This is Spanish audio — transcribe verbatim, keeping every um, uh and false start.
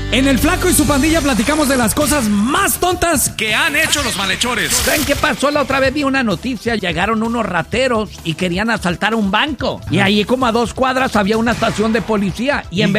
En El Flaco y su pandilla platicamos de las cosas más tontas que han hecho los malhechores. ¿Saben qué pasó? La otra vez vi una noticia, llegaron unos rateros y querían asaltar un banco. Y ahí como a dos cuadras había una estación de policía. Y en